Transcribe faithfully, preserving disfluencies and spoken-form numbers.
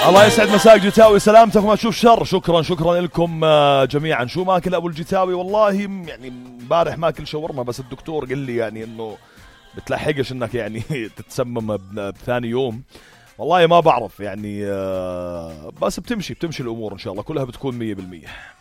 الله يسعد مساك جتاوي، سلامتك وما تشوف شر. شكرا شكرا لكم جميعا. شو ماكل ابو الجتاوي؟ والله يعني امبارح ماكل شاورما، بس الدكتور قال لي يعني انه بتلحقش انك يعني تتسمم بثاني يوم. والله ما بعرف يعني، بس بتمشي بتمشي الامور ان شاء الله، كلها بتكون مية بالمية.